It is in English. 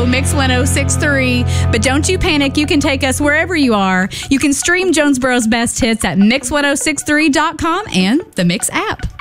Mix 1063. But don't you panic. You can take us wherever you are. You can stream Jonesboro's best hits at mix1063.com and the Mix app.